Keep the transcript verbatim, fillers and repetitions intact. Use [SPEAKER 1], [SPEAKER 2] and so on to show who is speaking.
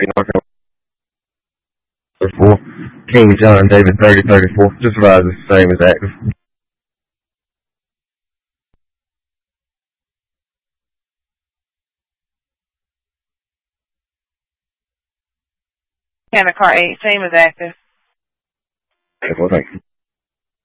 [SPEAKER 1] North Carolina. King John David thirty thirty-four. Just about the same as active.
[SPEAKER 2] Canada car eight, same as active.
[SPEAKER 1] Okay, well, thank you.